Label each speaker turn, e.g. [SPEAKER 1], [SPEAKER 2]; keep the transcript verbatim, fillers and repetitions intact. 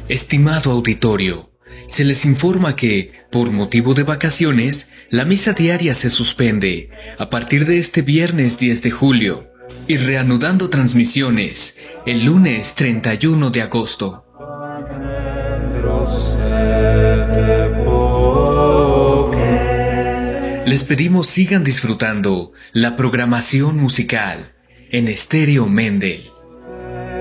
[SPEAKER 1] Estimado auditorio, se les informa que, por motivo de vacaciones, la misa diaria se suspende a partir de este viernes diez de julio y reanudando transmisiones el lunes treinta y uno de agosto. Les pedimos sigan disfrutando la programación musical en Estéreo Mendel.